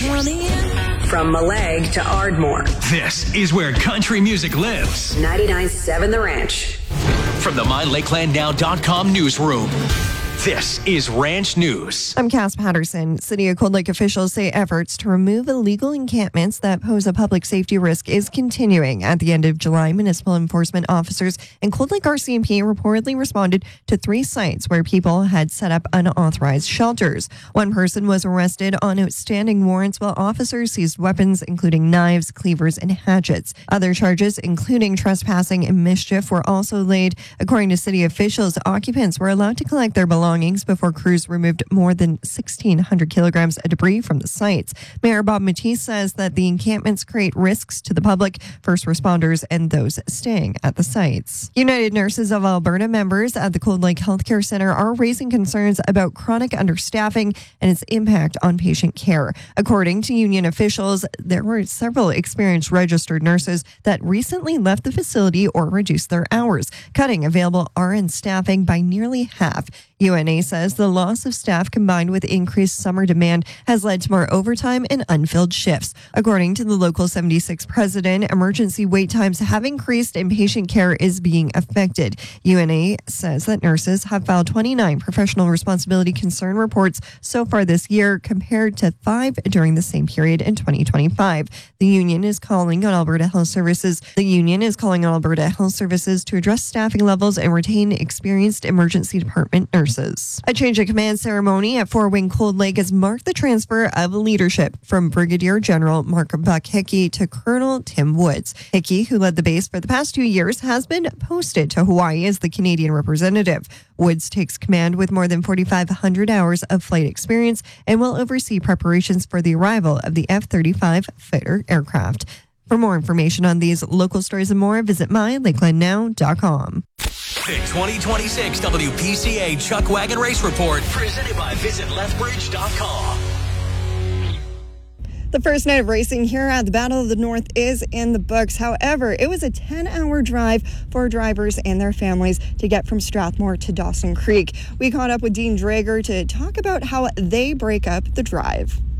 From Malag to Ardmore. This is where country music lives. 99.7 The Ranch. From the MyLakelandNow.com newsroom. This is Ranch News. I'm Cass Patterson. City of Cold Lake officials say efforts to remove illegal encampments that pose a public safety risk is continuing. At the end of July, municipal enforcement officers and Cold Lake RCMP reportedly responded to 3 sites where people had set up unauthorized shelters. One person was arrested on outstanding warrants while officers seized weapons, including knives, cleavers, and hatchets. Other charges, including trespassing and mischief, were also laid. According to city officials, occupants were allowed to collect their belongings before crews removed more than 1,600 kilograms of debris from the sites. Mayor Bob Matisse says that the encampments create risks to the public, first responders, and those staying at the sites. United Nurses of Alberta members at the Cold Lake Healthcare Centre are raising concerns about chronic understaffing and its impact on patient care. According to union officials, there were several experienced registered nurses that recently left the facility or reduced their hours, cutting available RN staffing by nearly half. UNA says the loss of staff combined with increased summer demand has led to more overtime and unfilled shifts. According to the Local 76 president, emergency wait times have increased and patient care is being affected. UNA says that nurses have filed 29 professional responsibility concern reports so far this year compared to 5 during the same period in 2025. The union is calling on Alberta Health Services. To address staffing levels and retain experienced emergency department nurses. A change of command ceremony at Fort Wayne Cold Lake has marked the transfer of leadership from Brigadier General Mark Buck Hickey to Colonel Tim Woods. Hickey, who led the base for the past 2 years, has been posted to Hawaii as the Canadian representative. Woods takes command with more than 4,500 hours of flight experience and will oversee preparations for the arrival of the F-35 fighter aircraft. For more information on these local stories and more, visit MyLakelandNow.com. The 2026 WPCA Chuck Wagon Race Report, presented by VisitLethbridge.com. The first night of racing here at the Battle of the North is in the books. However, it was a 10-hour drive for drivers and their families to get from Strathmore to Dawson Creek. We caught up with Dean Drager to talk about how they break up the drive.